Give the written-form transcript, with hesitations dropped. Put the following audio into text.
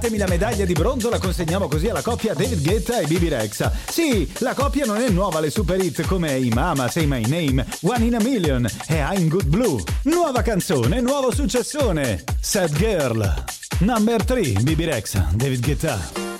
La medaglia di bronzo la consegniamo così alla coppia David Guetta e Bibi Rexha. Sì, la coppia non è nuova alle super hit come I Mama, Say My Name, One in a Million e I'm Good Blue. Nuova canzone, nuovo successone. Sad Girl. Number 3, Bibi Rexha, David Guetta.